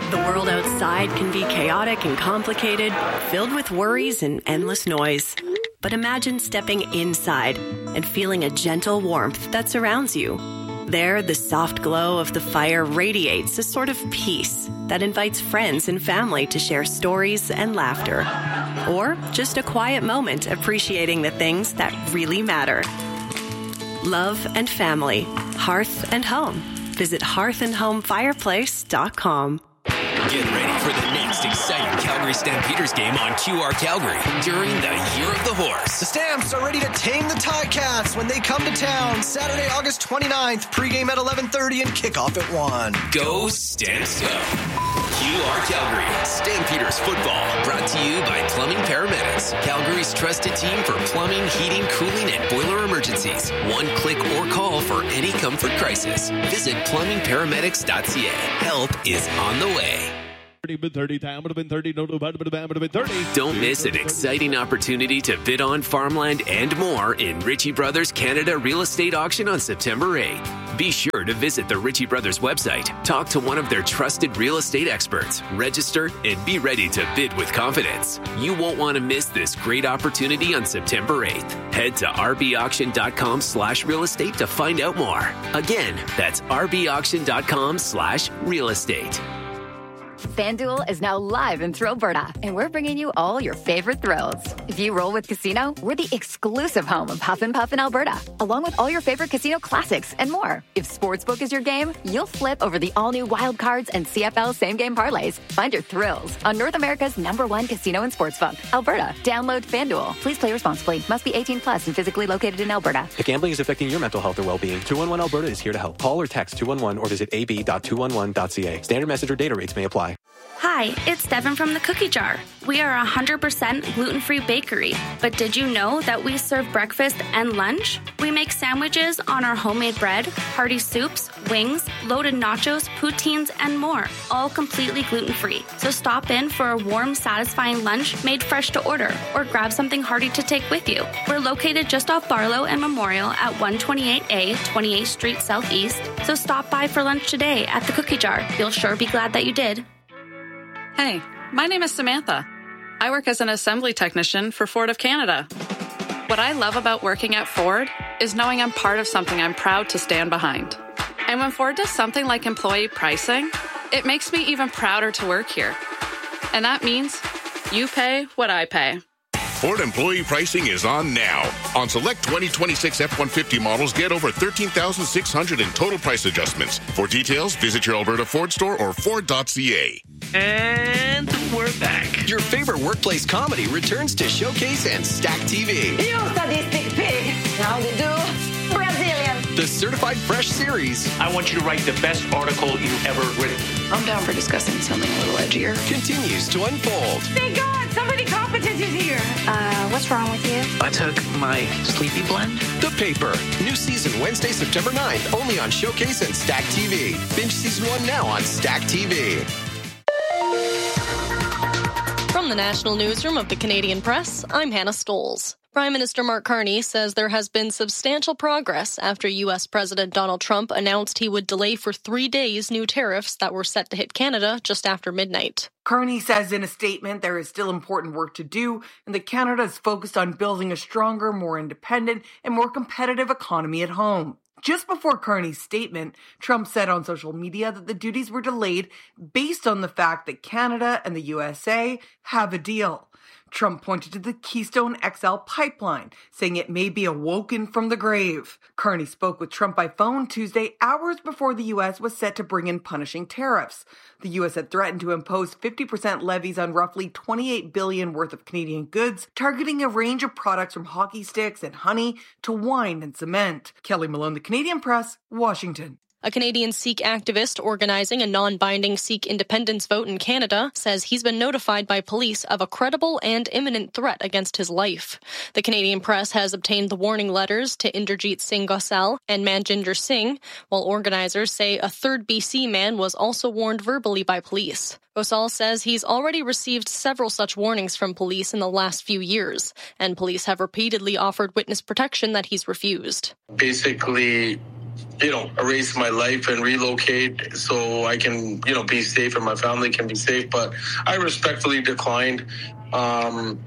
The world outside can be chaotic and complicated, filled with worries and endless noise. But imagine stepping inside and feeling a gentle warmth that surrounds you. There, the soft glow of the fire radiates a sort of peace that invites friends and family to share stories and laughter. Or just a quiet moment appreciating the things that really matter. Love and family, hearth and home. Visit hearthandhomefireplace.com. Get ready for the next exciting Calgary Stampeders game on QR Calgary during the Year of the Horse. The Stamps are ready to tame the Ticats when they come to town Saturday, August 29th. Pregame at 11:30 and kickoff at 1. Go Stamps, go. QR Calgary Stampeders football brought to you by Plumbing Paramedics, Calgary's trusted team for plumbing, heating, cooling, and boiler emergencies. One click or call for any comfort crisis. Visit plumbingparamedics.ca. Help is on the way. Don't miss an exciting opportunity to bid on farmland and more in Ritchie Brothers Canada Real Estate Auction on September 8th. Be sure to visit the Ritchie Brothers website, talk to one of their trusted real estate experts, register, and be ready to bid with confidence. You won't want to miss this great opportunity on September 8th. Head to rbauction.com/real estate to find out more. Again, that's rbauction.com/real estate. FanDuel is now live in Thrillberta, and we're bringing you all your favorite thrills. If you roll with Casino, we're the exclusive home of Huff and Puff in Alberta, along with all your favorite casino classics and more. If Sportsbook is your game, you'll flip over the all-new Wild Cards and CFL same-game parlays. Find your thrills on North America's #1 casino and sportsbook, Alberta. Download FanDuel. Please play responsibly. Must be 18 plus and physically located in Alberta. If gambling is affecting your mental health or well-being, 211 Alberta is here to help. Call or text 211 or visit ab.211.ca. Standard message or data rates may apply. Hi, it's Devin from the Cookie Jar. We are a 100% gluten-free bakery, but did you know that we serve breakfast and lunch? We make sandwiches on our homemade bread, hearty soups, wings, loaded nachos, poutines, and more, all completely gluten-free. So stop in for a warm, satisfying lunch made fresh to order, or grab something hearty to take with you. We're located just off Barlow and Memorial at 128A, 28th Street Southeast, so stop by for lunch today at the Cookie Jar. You'll sure be glad that you did. Hey, my name is Samantha. I work as an assembly technician for Ford of Canada. What I love about working at Ford is knowing I'm part of something I'm proud to stand behind. And when Ford does something like employee pricing, it makes me even prouder to work here. And that means you pay what I pay. Ford employee pricing is on now. On select 2026 F-150 models, get over $13,600 in total price adjustments. For details, visit your Alberta Ford store or Ford.ca. And we're back. Your favorite workplace comedy returns to Showcase and Stack TV. You sadistic pig! How do you do? Brazilian! The Certified Fresh series. I want you to write the best article you've ever written. I'm down for discussing something a little edgier. Continues to unfold. Thank God! Somebody competent is here! What's wrong with you? I took my sleepy blend. The Paper. New season Wednesday, September 9th. Only on Showcase and Stack TV. Binge season 1 now on Stack TV. From the National Newsroom of the Canadian Press, I'm Hannah Stoles. Prime Minister Mark Carney says there has been substantial progress after U.S. President Donald Trump announced he would delay for 3 days new tariffs that were set to hit Canada just after midnight. Carney says in a statement there is still important work to do and that Canada is focused on building a stronger, more independent, and more competitive economy at home. Just before Carney's statement, Trump said on social media that the duties were delayed based on the fact that Canada and the USA have a deal. Trump pointed to the Keystone XL pipeline, saying it may be awoken from the grave. Carney spoke with Trump by phone Tuesday, hours before the U.S. was set to bring in punishing tariffs. The U.S. had threatened to impose 50% levies on roughly $28 billion worth of Canadian goods, targeting a range of products from hockey sticks and honey to wine and cement. Kelly Malone, The Canadian Press, Washington. A Canadian Sikh activist organizing a non-binding Sikh independence vote in Canada says he's been notified by police of a credible and imminent threat against his life. The Canadian Press has obtained the warning letters to Inderjeet Singh Gosal and Manjinder Singh, while organizers say a third BC man was also warned verbally by police. Gosal says he's already received several such warnings from police in the last few years, and police have repeatedly offered witness protection that he's refused. Basically, erase my life and relocate so I can, be safe and my family can be safe. But I respectfully declined. I'm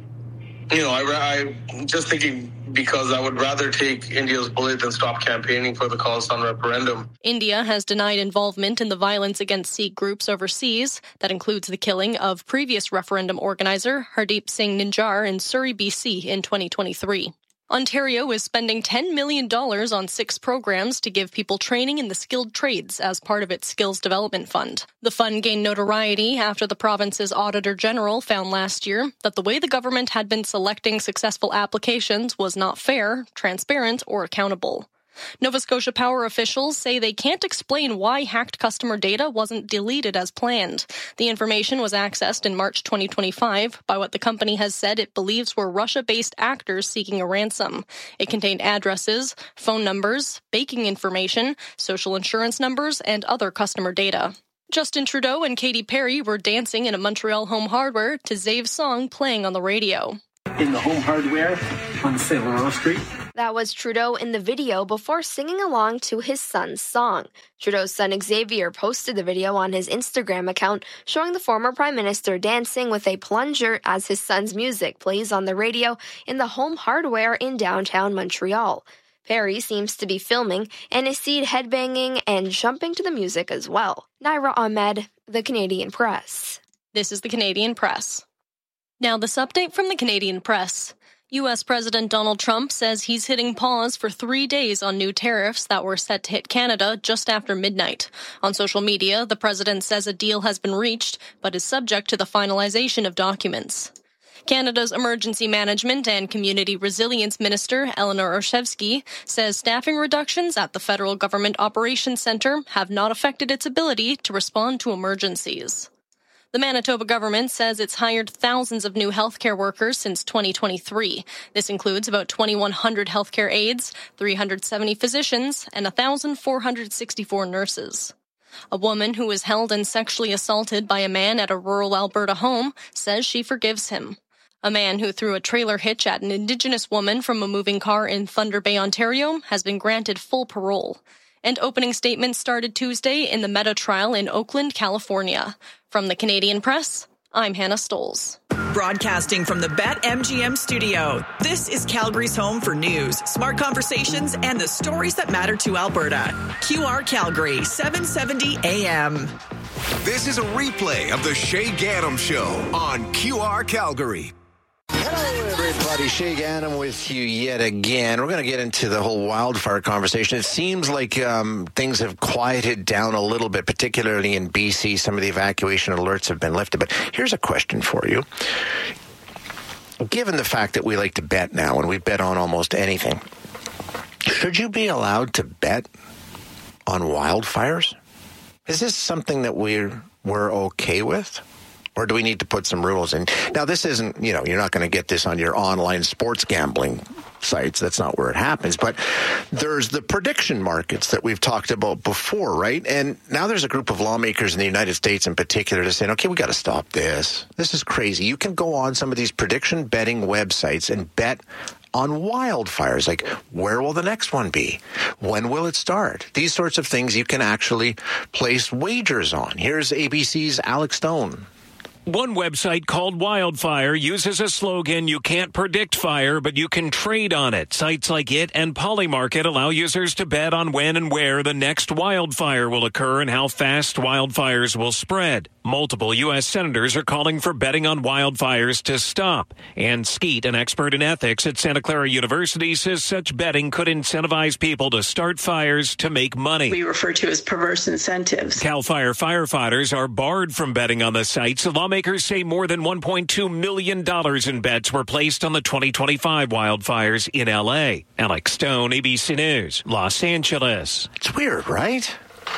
just thinking because I would rather take India's bullet than stop campaigning for the Khalistan referendum. India has denied involvement in the violence against Sikh groups overseas. That includes the killing of previous referendum organizer Hardeep Singh Nijjar in Surrey, BC in 2023. Ontario is spending $10 million on 6 programs to give people training in the skilled trades as part of its Skills Development Fund. The fund gained notoriety after the province's Auditor General found last year that the way the government had been selecting successful applications was not fair, transparent, or accountable. Nova Scotia Power officials say they can't explain why hacked customer data wasn't deleted as planned. The information was accessed in March 2025 by what the company has said it believes were Russia-based actors seeking a ransom. It contained addresses, phone numbers, banking information, social insurance numbers, and other customer data. Justin Trudeau and Katy Perry were dancing in a Montreal Home Hardware to Zave's song playing on the radio. In the Home Hardware on St. Laurent Street. That was Trudeau in the video before singing along to his son's song. Trudeau's son Xavier posted the video on his Instagram account showing the former prime minister dancing with a plunger as his son's music plays on the radio in the Home Hardware in downtown Montreal. Perry seems to be filming and is seen headbanging and jumping to the music as well. Naira Ahmed, The Canadian Press. This is The Canadian Press. Now this update from The Canadian Press. U.S. President Donald Trump says he's hitting pause for 3 days on new tariffs that were set to hit Canada just after midnight. On social media, the president says a deal has been reached, but is subject to the finalization of documents. Canada's Emergency Management and Community Resilience Minister, Eleanor Orszewski, says staffing reductions at the Federal Government Operations Centre have not affected its ability to respond to emergencies. The Manitoba government says it's hired thousands of new healthcare workers since 2023. This includes about 2,100 healthcare aides, 370 physicians, and 1,464 nurses. A woman who was held and sexually assaulted by a man at a rural Alberta home says she forgives him. A man who threw a trailer hitch at an Indigenous woman from a moving car in Thunder Bay, Ontario, has been granted full parole. And opening statements started Tuesday in the Meta trial in Oakland, California. From the Canadian Press, I'm Hannah Stoles. Broadcasting from the BetMGM studio, this is Calgary's home for news, smart conversations, and the stories that matter to Alberta. QR Calgary, 770 AM. This is a replay of the Shay Ganem Show on QR Calgary. Hello, everybody. Shay Ganem with you yet again. We're going to get into the whole wildfire conversation. It seems like things have quieted down a little bit, particularly in BC. Some of the evacuation alerts have been lifted. But here's a question for you. Given the fact that we like to bet now, and we bet on almost anything, should you be allowed to bet on wildfires? Is this something that we're okay with? Or do we need to put some rules in? Now, this isn't, you're not going to get this on your online sports gambling sites. That's not where it happens. But there's the prediction markets that we've talked about before, right? And now there's a group of lawmakers in the United States in particular that's saying, okay, we got to stop this. This is crazy. You can go on some of these prediction betting websites and bet on wildfires, like where will the next one be? When will it start? These sorts of things you can actually place wagers on. Here's ABC's Alex Stone. One website called Wildfire uses a slogan, "You can't predict fire, but you can trade on it." Sites like it and Polymarket allow users to bet on when and where the next wildfire will occur and how fast wildfires will spread. Multiple U.S. senators are calling for betting on wildfires to stop. Ann Skeet, an expert in ethics at Santa Clara University, says such betting could incentivize people to start fires to make money. We refer to as perverse incentives. CAL FIRE firefighters are barred from betting on the sites. Lawmakers say more than $1.2 million in bets were placed on the 2025 wildfires in L.A. Alex Stone, ABC News, Los Angeles. It's weird, right?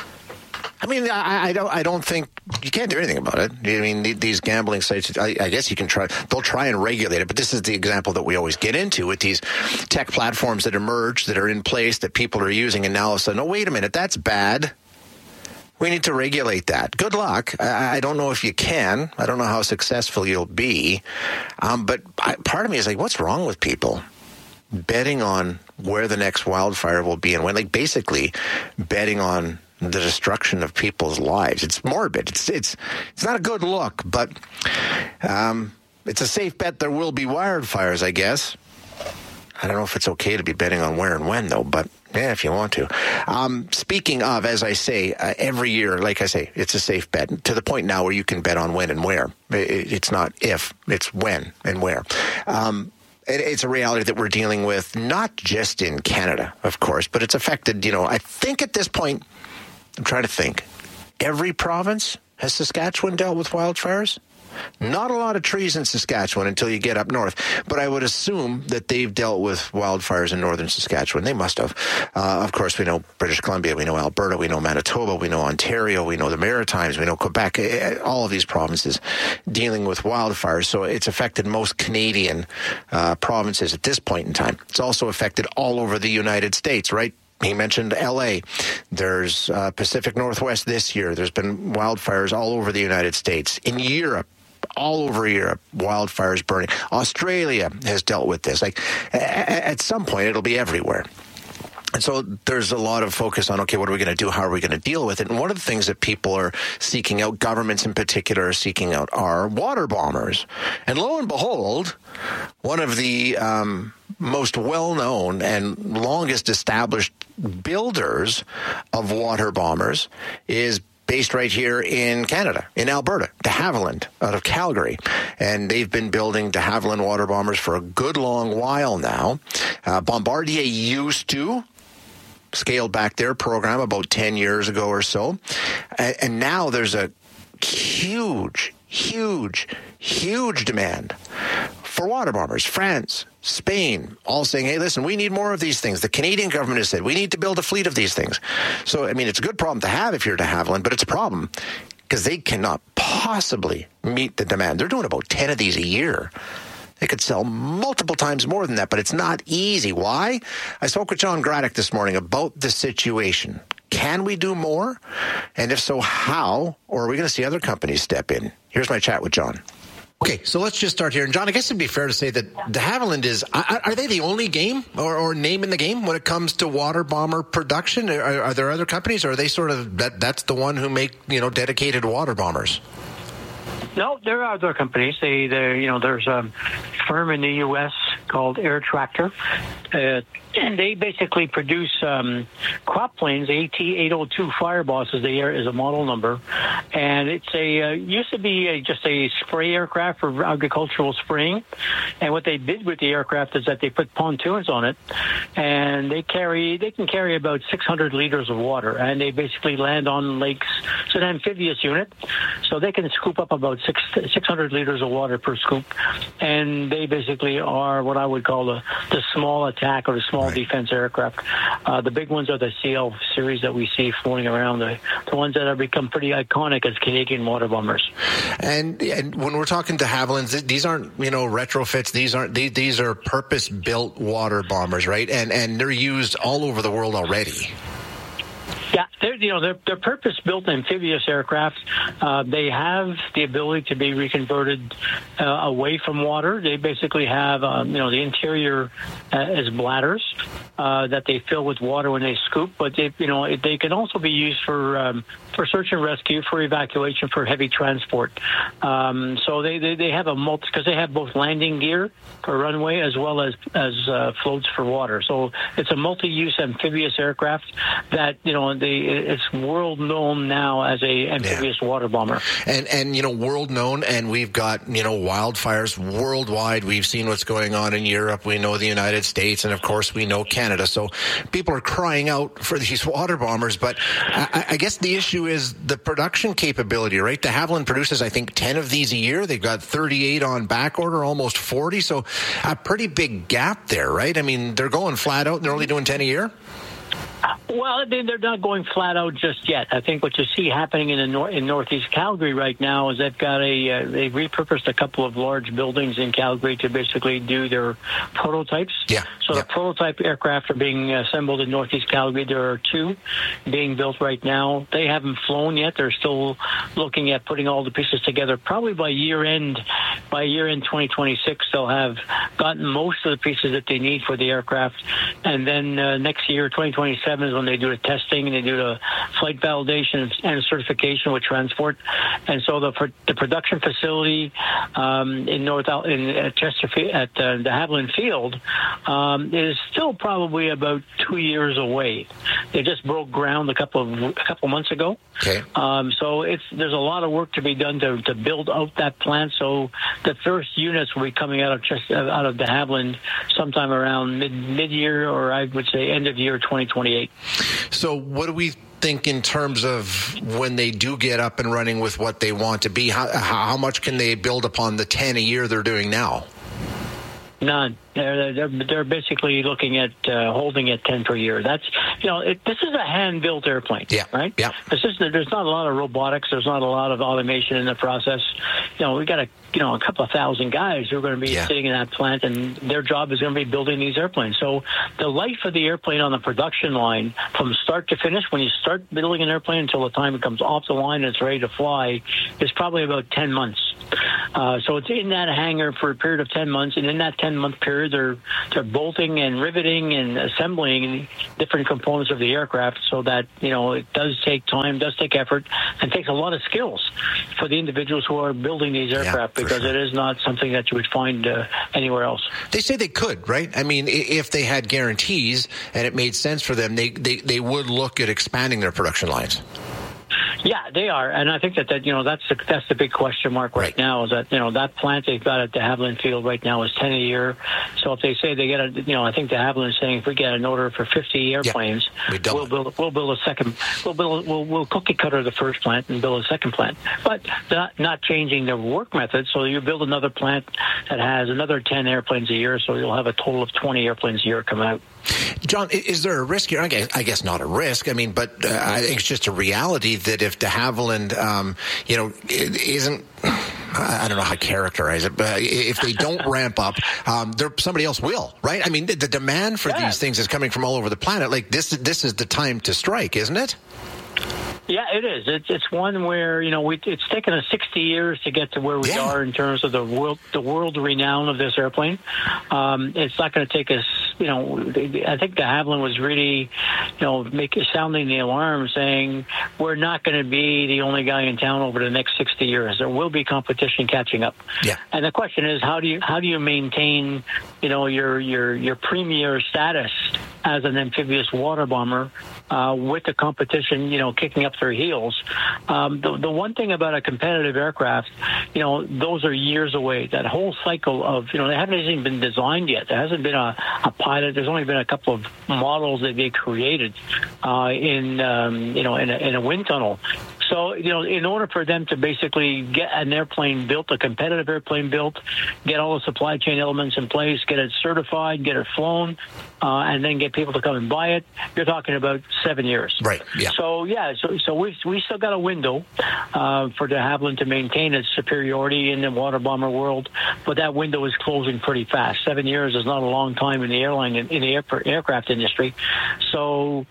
I mean, I don't think you can't do anything about it. I mean, these gambling sites, I guess you can try. They'll try and regulate it, but this is the example that we always get into with these tech platforms that emerge, that are in place, that people are using, and now all of a sudden, oh, wait a minute, that's bad. We need to regulate that. Good luck. I don't know if you can. I don't know how successful you'll be. But part of me is like, what's wrong with people betting on where the next wildfire will be and when, like basically betting on the destruction of people's lives. It's morbid. It's not a good look, but it's a safe bet there will be wildfires, I guess. I don't know if it's okay to be betting on where and when, though, but yeah, if you want to. Speaking of, as I say, every year, like I say, it's a safe bet to the point now where you can bet on when and where. It's not if, it's when and where. It's a reality that we're dealing with, not just in Canada, of course, but it's affected, I think at this point, I'm trying to think, every province has Saskatchewan dealt with wildfires? Not a lot of trees in Saskatchewan until you get up north, but I would assume that they've dealt with wildfires in northern Saskatchewan. They must have. Of course, we know British Columbia, we know Alberta, we know Manitoba, we know Ontario, we know the Maritimes, we know Quebec, all of these provinces dealing with wildfires. So it's affected most Canadian provinces at this point in time. It's also affected all over the United States, right? He mentioned L.A. There's Pacific Northwest this year. There's been wildfires all over the United States. In Europe, all over Europe, wildfires burning. Australia has dealt with this. Like, at some point, it'll be everywhere. And so there's a lot of focus on, okay, what are we going to do? How are we going to deal with it? And one of the things that people are seeking out, governments in particular are seeking out, are water bombers. And lo and behold, one of the most well-known and longest established builders of water bombers is based right here in Canada, in Alberta, de Havilland, out of Calgary. And they've been building de Havilland water bombers for a good long while now. Bombardier used to scaled back their program about 10 years ago or so. And now there's a huge demand for water bombers. France, Spain, all saying, hey, listen, we need more of these things. The Canadian government has said, we need to build a fleet of these things. So, I mean, it's a good problem to have if you're de Havilland, but it's a problem because they cannot possibly meet the demand. They're doing about 10 of these a year. They could sell multiple times more than that, but it's not easy. Why? I spoke with John Graddick this morning about the situation. Can we do more? And if so, how? Or are we going to see other companies step in? Here's my chat with John. Okay, so let's just start here. And John, I guess it'd be fair to say that de Havilland is, are they the only game or name in the game when it comes to water bomber production? Are there other companies, or are they sort of, that's the one who make, dedicated water bombers? No, there are other companies. There's a firm in the U.S. called Air Tractor, and they basically produce crop planes. AT-802 Fireboss is a model number, and it's used to be just a spray aircraft for agricultural spraying. And what they did with the aircraft is that they put pontoons on it, and they can carry about 600 liters of water, and they basically land on lakes. It's an amphibious unit, so they can scoop up about 600 liters of water per scoop, and they basically are what I would call the small attack or the small defense aircraft. The big ones are the CL series that we see floating around, the ones that have become pretty iconic as Canadian water bombers. And when we're talking de Havilland, these aren't retrofits. These are purpose built water bombers, right? And they're used all over the world already. Yeah, they're purpose-built amphibious aircraft. They have the ability to be reconverted away from water. They basically have, the interior as bladders that they fill with water when they scoop. But they can also be used for search and rescue, for evacuation, for heavy transport. So they have because they have both landing gear for runway as well as floats for water. So it's a multi-use amphibious aircraft that it's world known now as a amphibious water bomber. And world known, and we've got wildfires worldwide. We've seen what's going on in Europe. We know the United States, and of course we know Canada. So people are crying out for these water bombers. But I guess the issue is the production capability, right? De Havilland produces, I think, 10 of these a year. They've got 38 on back order, almost 40. So a pretty big gap there, right? I mean, they're going flat out and they're only doing 10 a year. Well, they're not going flat out just yet. I think what you see happening in Northeast Calgary right now is they've got they've repurposed a couple of large buildings in Calgary to basically do their prototypes. Yeah. So the prototype aircraft are being assembled in Northeast Calgary. There are 2 being built right now. They haven't flown yet. They're still looking at putting all the pieces together. Probably by year end 2026, they'll have gotten most of the pieces that they need for the aircraft. And then next year, 2027, is when they do the testing and they do the flight validation and certification with transport. And so the production facility in Chesterfield at the Havilland Field is still probably about 2 years away. They just broke ground a couple months ago. Okay. So there's a lot of work to be done to build out that plant. So the first units will be coming out of de Havilland sometime around mid-year, or I would say end of year 2028. So what do we think in terms of when they do get up and running with what they want to be? How much can they build upon the 10 a year they're doing now? None. They're basically looking at holding at 10 per year. That's this is a hand-built airplane, right? Yeah. There's not a lot of robotics. There's not a lot of automation in the process. We got a couple of thousand guys who are going to be sitting in that plant, and their job is going to be building these airplanes. So the life of the airplane on the production line, from start to finish, when you start building an airplane until the time it comes off the line and it's ready to fly, is probably about 10 months. So it's in that hangar for a period of 10 months, and in that 10-month period, they're bolting and riveting and assembling different components of the aircraft, so that it does take time, does take effort, and takes a lot of skills for the individuals who are building these aircraft, because it is not something that you would find anywhere else. They say they could, right? I mean, if they had guarantees and it made sense for them, they would look at expanding their production lines. Yeah, they are, and I think that's the big question mark right now. Is that that plant they've got at de Havilland Field right now is 10 a year. So if they say they get I think de Havilland is saying if we get an order for 50 airplanes, we'll build a second. We'll cookie cutter the first plant and build a second plant, but not changing the work method. So you build another plant that has another 10 airplanes a year, so you'll have a total of 20 airplanes a year come out. John, is there a risk here? I guess not a risk. I mean, but I think it's just a reality that if de Havilland, isn't, I don't know how to characterize it, but if they don't ramp up, somebody else will, right? I mean, the demand for these things is coming from all over the planet. Like this is the time to strike, isn't it? Yeah, it is. It's one where it's taken us 60 years to get to where we are in terms of the world renown of this airplane. It's not going to take us. I think de Havilland was really, sounding the alarm, saying we're not going to be the only guy in town over the next 60 years. There will be competition catching up. Yeah. And the question is, how do you maintain, your premier status as an amphibious water bomber with the competition, kicking up their heels? The one thing about a competitive aircraft, those are years away. That whole cycle of, they haven't even been designed yet. There hasn't been a pilot. There's only been a couple of models that they created in a wind tunnel. So, in order for them to basically get an airplane built, a competitive airplane built, get all the supply chain elements in place, get it certified, get it flown, and then get people to come and buy it, you're talking about 7 years. Right. Yeah. So, so we still got a window for de Havilland to maintain its superiority in the water bomber world, but that window is closing pretty fast. 7 years is not a long time in the aircraft industry. So,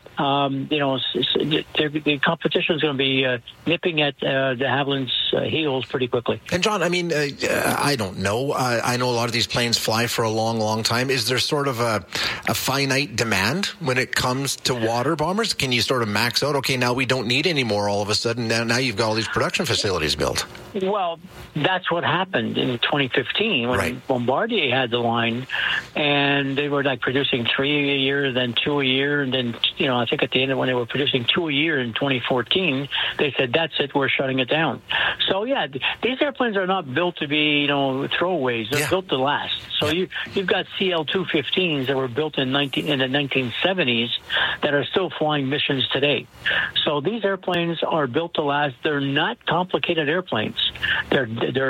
the competition is going to be nipping at de Havilland's heels pretty quickly. And John, I mean, I don't know. I know a lot of these planes fly for a long, long time. Is there sort of a finite demand when it comes to water bombers? Can you sort of max out? Okay, now we don't need any more all of a sudden. Now you've got all these production facilities built. Well, that's what happened in 2015 when Bombardier had the line, and they were producing 3 a year, then 2 a year, and then I think at the end of when they were producing 2 a year in 2014, they said, that's it, we're shutting it down. So, yeah, these airplanes are not built to be, throwaways. They're built to last. So you've got CL-215s that were built in the 1970s that are still flying missions today. So these airplanes are built to last. They're not complicated airplanes. They're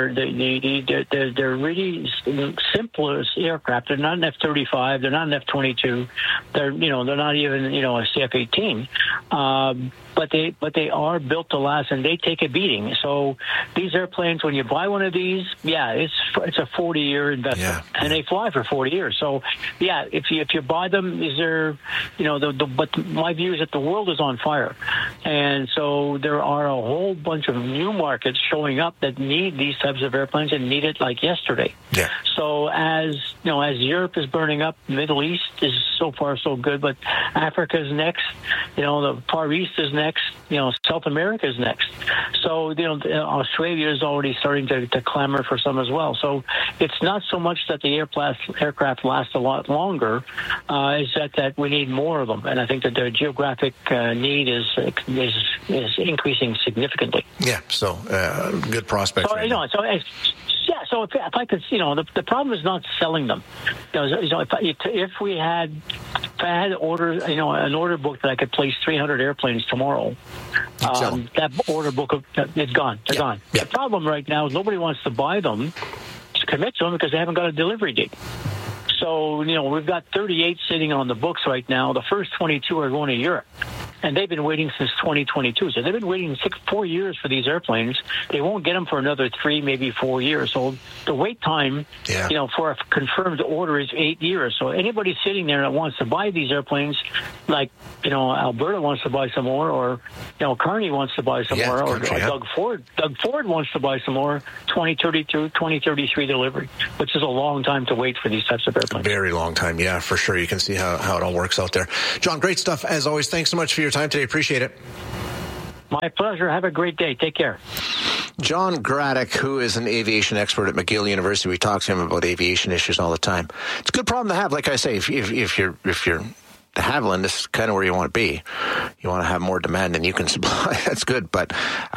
really simple aircraft. They're not an F-35. They're not an F-22. They're not even a CF-18. But they are built to last, and they take a beating. So these airplanes, when you buy one of these, it's a 40-year investment, and they fly for 40 years. So if you buy them, is there, but my view is that the world is on fire, and so there are a whole bunch of new markets showing up that need these types of airplanes and need it like yesterday. Yeah. So as Europe is burning up, the Middle East is so far so good, but Africa's next. The Far East is next. South America is next. So, Australia is already starting to clamor for some as well. So it's not so much that the aircraft last a lot longer, is that we need more of them. And I think that the geographic need is increasing significally. Yeah, so good prospects. So if I could, the problem is not selling them. If I had an order book that I could place 300 airplanes tomorrow, that order book is gone. They're gone. Yeah. The problem right now is nobody wants to buy them, to commit to them, because they haven't got a delivery date. So, we've got 38 sitting on the books right now. The first 22 are going to Europe. And they've been waiting since 2022. So they've been waiting 4 years for these airplanes. They won't get them for another 3, maybe 4 years. So the wait time, for a confirmed order is 8 years. So anybody sitting there that wants to buy these airplanes, like, Alberta wants to buy some more, or, Kearney wants to buy some more, or Doug Ford wants to buy some more, 2032, 2033 delivery, which is a long time to wait for these types of airplanes. Very long time, yeah, for sure. You can see how it all works out there. John, great stuff as always. Thanks so much for your time today. Appreciate it. My pleasure. Have a great day. Take care. John Graddick, who is an aviation expert at McGill University. We talk to him about aviation issues all the time. It's a good problem to have. Like I say, if you're de Havilland, this is kind of where you want to be. You want to have more demand than you can supply. That's good. But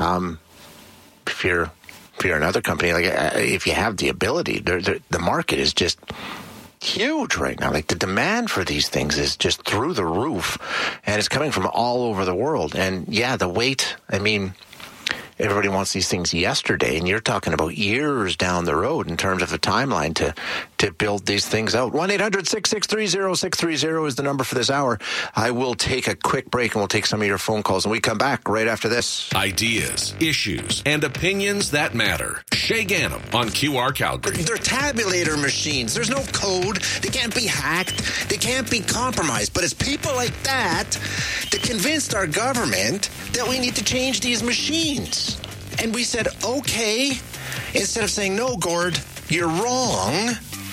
if you're another company, like if you have the ability, the market is just huge right now. Like the demand for these things is just through the roof, and it's coming from all over the world. And the wait, everybody wants these things yesterday, and you're talking about years down the road in terms of a timeline to build these things out. 1-800-663-0630 is the number for this hour. I will take a quick break, and we'll take some of your phone calls, and we come back right after this. Ideas, issues, and opinions that matter. Shay Ganem on QR Calgary. They're tabulator machines. There's no code. They can't be hacked. They can't be compromised. But it's people like that that convinced our government that we need to change these machines. And we said, okay, instead of saying, no, Gord, you're wrong.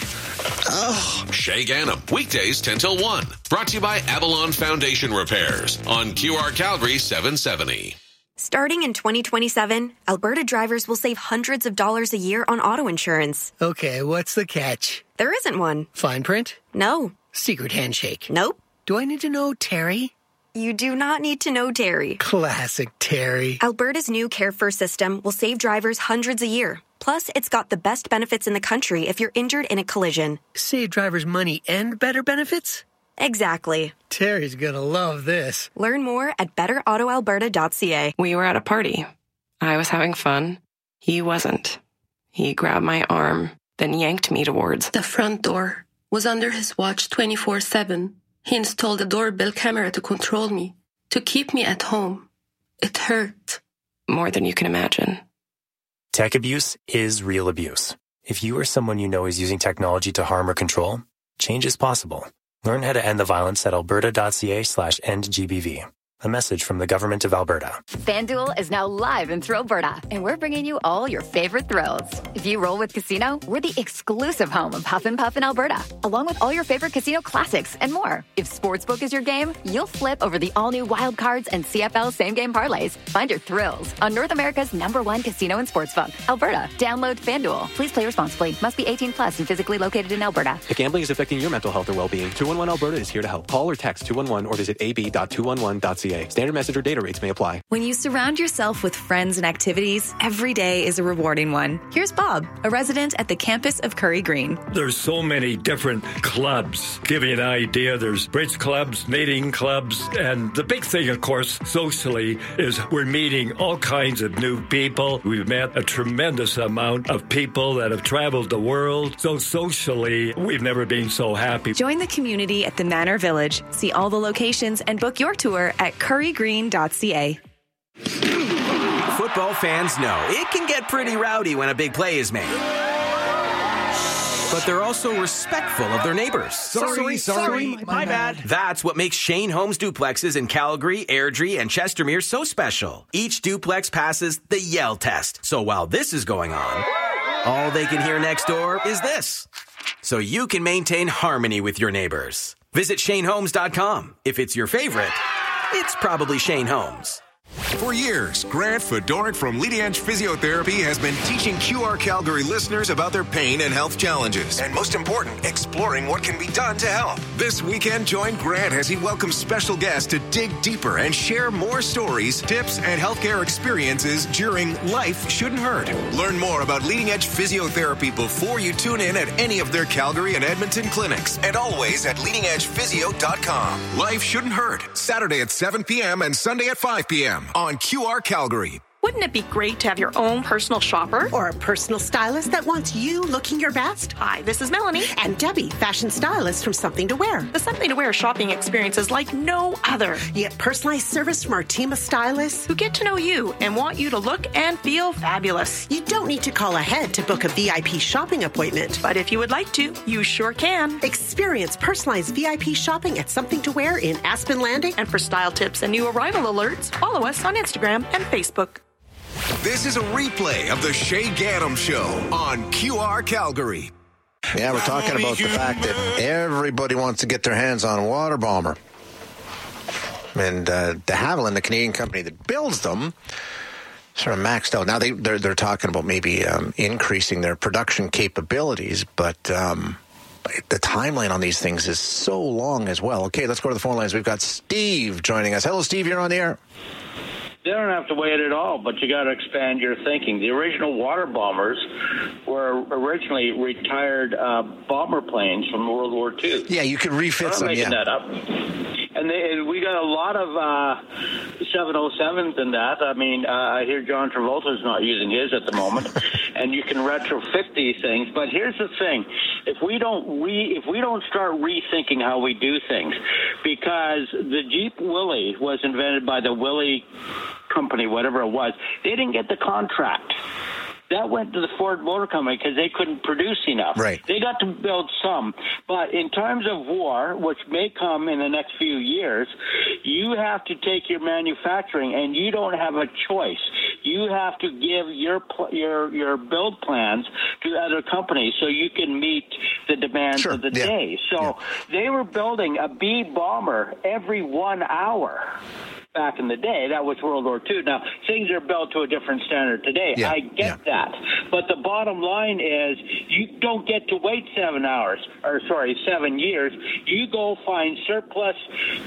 Oh. Shay Ganem, weekdays 10 till 1. Brought to you by Avalon Foundation Repairs on QR Calgary 770. Starting in 2027, Alberta drivers will save hundreds of dollars a year on auto insurance. Okay, what's the catch? There isn't one. Fine print? No. Secret handshake? Nope. Do I need to know Terry? You do not need to know Terry. Classic Terry. Alberta's new Care First system will save drivers hundreds a year. Plus, it's got the best benefits in the country if you're injured in a collision. Save drivers money and better benefits? Exactly. Terry's gonna love this. Learn more at betterautoalberta.ca. We were at a party. I was having fun. He wasn't. He grabbed my arm, then yanked me towards the front door. Was under his watch 24/7. He installed a doorbell camera to control me, to keep me at home. It hurt. More than you can imagine. Tech abuse is real abuse. If you or someone you know is using technology to harm or control, change is possible. Learn how to end the violence at alberta.ca/endgbv. A message from the Government of Alberta. FanDuel is now live in Thrillberta, and we're bringing you all your favorite thrills. If you roll with Casino, we're the exclusive home of Huff and Puff in Alberta, along with all your favorite casino classics and more. If Sportsbook is your game, you'll flip over the all-new Wild Cards and CFL same-game parlays. Find your thrills on North America's #1 casino and sportsbook, Alberta. Download FanDuel. Please play responsibly. Must be 18 plus and physically located in Alberta. If gambling is affecting your mental health or well-being, 211 Alberta is here to help. Call or text 211 or visit ab.211.ca. 211.ca. Standard message or data rates may apply. When you surround yourself with friends and activities, every day is a rewarding one. Here's Bob, a resident at the campus of Curry Green. There's so many different clubs. Give you an idea, there's bridge clubs, knitting clubs, and the big thing, of course, socially, is we're meeting all kinds of new people. We've met a tremendous amount of people that have traveled the world. So socially, we've never been so happy. Join the community at the Manor Village. See all the locations and book your tour at currygreen.ca. Football fans know it can get pretty rowdy when a big play is made. But they're also respectful of their neighbors. Sorry, my bad. That's what makes Shane Homes duplexes in Calgary, Airdrie, and Chestermere so special. Each duplex passes the yell test. So while this is going on, all they can hear next door is this. So you can maintain harmony with your neighbors. Visit ShaneHomes.com. If it's your favorite, it's probably Shane Homes. For years, Grant Fedoruk from Leading Edge Physiotherapy has been teaching QR Calgary listeners about their pain and health challenges. And most important, exploring what can be done to help. This weekend, join Grant as he welcomes special guests to dig deeper and share more stories, tips, and healthcare experiences during Life Shouldn't Hurt. Learn more about Leading Edge Physiotherapy before you tune in at any of their Calgary and Edmonton clinics. And always at leadingedgephysio.com. Life Shouldn't Hurt. Saturday at 7 p.m. and Sunday at 5 p.m. on QR Calgary. Wouldn't it be great to have your own personal shopper? Or a personal stylist that wants you looking your best? Hi, this is Melanie. And Debbie, fashion stylist from Something to Wear. The Something to Wear shopping experience is like no other. You get personalized service from our team of stylists who get to know you and want you to look and feel fabulous. You don't need to call ahead to book a VIP shopping appointment. But if you would like to, you sure can. Experience personalized VIP shopping at Something to Wear in Aspen Landing. And for style tips and new arrival alerts, follow us on Instagram and Facebook. This is a replay of the Shay Gaddam Show on QR Calgary. Yeah, we're talking about the fact that everybody wants to get their hands on a water bomber. And de Havilland, the Canadian company that builds them, sort of maxed out. Now they're talking about maybe increasing their production capabilities, but the timeline on these things is so long as well. Okay, let's go to the phone lines. We've got Steve joining us. Hello, Steve. You're on the air. They don't have to wait at all, but you got to expand your thinking. The original water bombers were originally retired bomber planes from World War II. Yeah, you could refit some. I'm making that up. And we got a lot of 707s in that. I mean, I hear John Travolta's not using his at the moment, and you can retrofit these things. But here's the thing: if we don't start rethinking how we do things, because the Jeep Willys was invented by the Willys company, whatever it was, they didn't get the contract. That went to the Ford Motor Company because they couldn't produce enough. Right. They got to build some. But in terms of war, which may come in the next few years, you have to take your manufacturing, and you don't have a choice. You have to give your build plans to other companies so you can meet the demands of the day. So they were building a B bomber every 1 hour. Back in the day, that was World War II. Now, things are built to a different standard today. I get that. But the bottom line is you don't get to wait 7 years. You go find surplus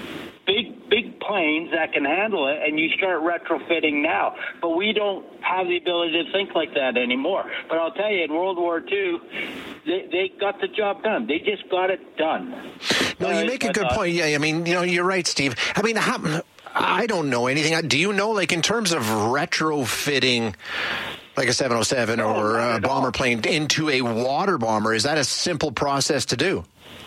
big planes that can handle it, and you start retrofitting now. But we don't have the ability to think like that anymore. But I'll tell you, in World War II, they got the job done. They just got it done. No, you make a good point. Yeah, I mean, you're right, Steve. I mean, I don't know anything. Do you know, like, in terms of retrofitting, like a 707 or a bomber plane into a water bomber, is that a simple process to do?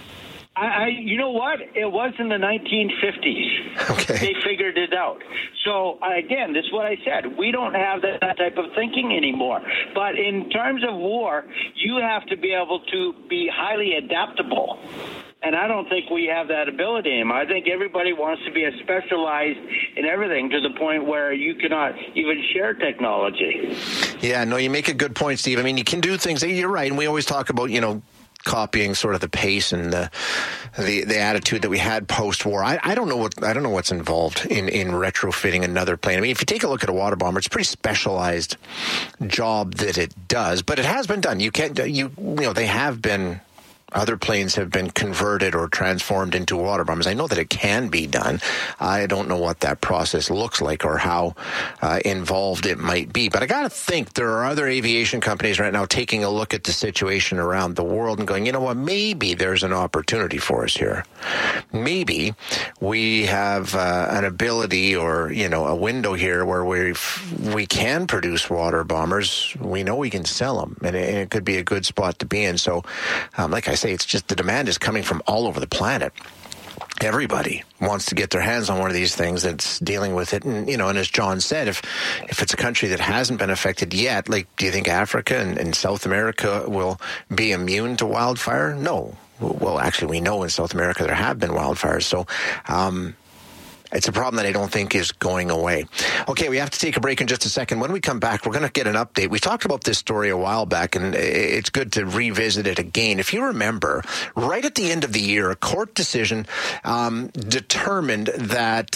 You know what? It was in the 1950s. Okay. They figured it out. So, again, this is what I said. We don't have that type of thinking anymore. But in terms of war, you have to be able to be highly adaptable. And I don't think we have that ability anymore. I think everybody wants to be specialized in everything to the point where you cannot even share technology. Yeah, no, you make a good point, Steve. I mean, you can do things. You're right. And we always talk about, copying sort of the pace and the attitude that we had post-war. I don't know what's involved in retrofitting another plane. I mean, if you take a look at a water bomber, it's a pretty specialized job that it does, but it has been done. They have been other planes have been converted or transformed into water bombers. I know that it can be done. I don't know what that process looks like or how involved it might be. But I got to think there are other aviation companies right now taking a look at the situation around the world and going, you know what, maybe there's an opportunity for us here. Maybe we have an ability or, a window here where we can produce water bombers. We know we can sell them, and it could be a good spot to be in. So, like I say, it's just the demand is coming from all over the planet. Everybody wants to get their hands on one of these things that's dealing with it. And, and as John said, if it's a country that hasn't been affected yet, like, do you think Africa and South America will be immune to wildfire? No. Well, actually, we know in South America there have been wildfires. So, it's a problem that I don't think is going away. Okay, we have to take a break in just a second. When we come back, we're going to get an update. We talked about this story a while back, and it's good to revisit it again. If you remember, right at the end of the year, a court decision determined that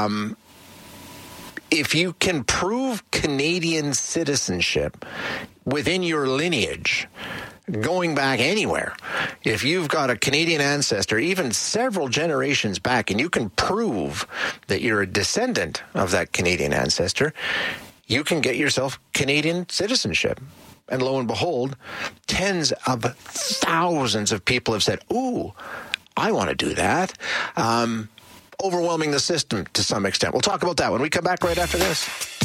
if you can prove Canadian citizenship within your lineage, going back anywhere, if you've got a Canadian ancestor, even several generations back, and you can prove that you're a descendant of that Canadian ancestor, you can get yourself Canadian citizenship. And lo and behold, tens of thousands of people have said, ooh, I want to do that. Overwhelming the system to some extent. We'll talk about that when we come back right after this.